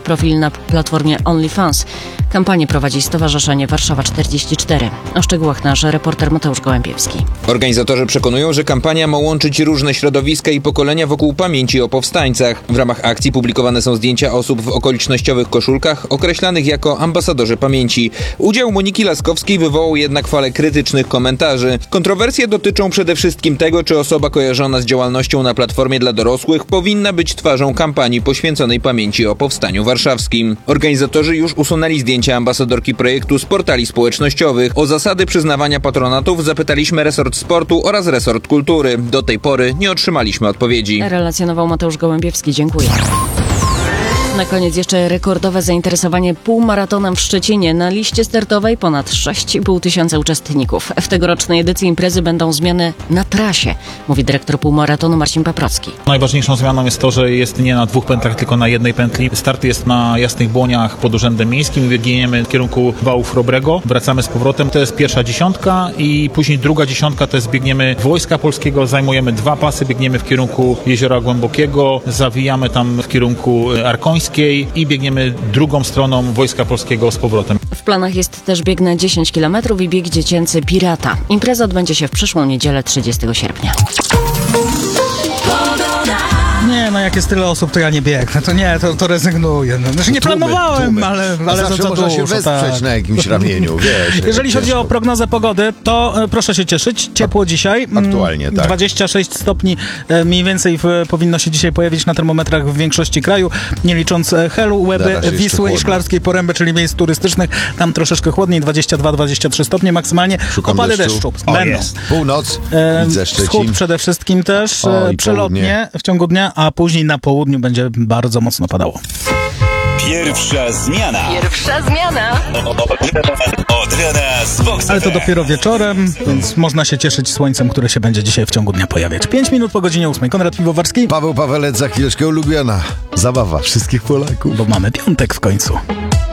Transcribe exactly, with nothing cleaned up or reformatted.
profil na platformie OnlyFans. Kampanię prowadzi Stowarzyszenie Warszawa czterdzieści cztery. O szczegółach nasz reporter Mateusz Gołębiewski. Organizatorzy przekonują, że kampania ma łączyć różne środowiska i pokolenia wokół pamięci o powstańcach. W ramach akcji publikowane są zdjęcia osób w okolicznościowych koszulkach określanych jako ambasadorzy pamięci. Udział Moniki Laskowskiej wywołał jednak falę krytycznych komentarzy. Kontrowersje dotyczą przede wszystkim tego, czy osoba kojarzona z działalnością na platformie dla dorosłych powinna być twarzą kampanii poświęconej pamięci o Powstaniu Warszawskim. Organizatorzy już usunęli zdjęcia ambasadorki projektu z portali społecznościowych. O zasady przyznawania patronatów zapytaliśmy resort sportu oraz resort kultury. Do tej pory nie otrzymaliśmy odpowiedzi. Relacjonował Mateusz Gołębiewski. Dziękuję. Na koniec jeszcze rekordowe zainteresowanie półmaratonem w Szczecinie. Na liście startowej ponad sześć i pół tysiąca uczestników. W tegorocznej edycji imprezy będą zmiany na trasie, mówi dyrektor półmaratonu Marcin Paprocki. Najważniejszą zmianą jest to, że jest nie na dwóch pętlach, tylko na jednej pętli. Start jest na Jasnych Błoniach pod Urzędem Miejskim. Biegniemy w kierunku Wałów Chrobrego. Wracamy z powrotem. To jest pierwsza dziesiątka i później druga dziesiątka to jest biegniemy Wojska Polskiego. Zajmujemy dwa pasy. Biegniemy w kierunku Jeziora Głębokiego. Zawijamy tam w kierunku Arkońskiej i biegniemy drugą stroną Wojska Polskiego z powrotem. W planach jest też bieg na dziesięć kilometrów i bieg dziecięcy Pirata. Impreza odbędzie się w przyszłą niedzielę trzeciego sierpnia. Nie, no jak jest tyle osób, to ja nie biegnę. To nie, to, to rezygnuję. No, znaczy nie tłumy, planowałem, tłumy. ale, A ale zawsze to za można dużo, się wesprzeć tak. na jakimś ramieniu, wiesz. Jeżeli chodzi o prognozę pogody, to e, proszę się cieszyć. Ciepło dzisiaj. Mm, Aktualnie, tak. dwadzieścia sześć stopni e, mniej więcej w, powinno się dzisiaj pojawić na termometrach w większości kraju, nie licząc e, Helu, Łeby, Wisły i Szklarskiej Poręby, czyli miejsc turystycznych. Tam troszeczkę chłodniej, dwadzieścia dwa dwadzieścia trzy stopnie maksymalnie. Szukam Opady deszczu. deszczu O, będą. jest. Północ, E, widzę Szczecin. Wschód przede wszystkim też, O, e, i przelotnie południe. w ciągu dnia, a później na południu będzie bardzo mocno padało. Pierwsza zmiana. Pierwsza zmiana. Od rana z Vox Ale to F M. dopiero wieczorem, więc można się cieszyć słońcem, które się będzie dzisiaj w ciągu dnia pojawiać. Pięć minut po godzinie ósmej. Konrad Piwowarski, Paweł Pawelec, za chwileczkę ulubiona zabawa wszystkich Polaków. bo mamy piątek w końcu.